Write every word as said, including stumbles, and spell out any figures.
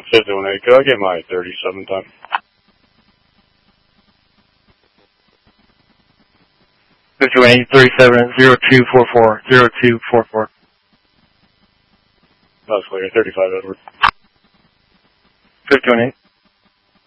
fifty-one eight, could I get my thirty-seven time? fifty-one eight, thirty-seven, zero two four four, zero two four four. That's clear, thirty-five Edward. fifty-one eight.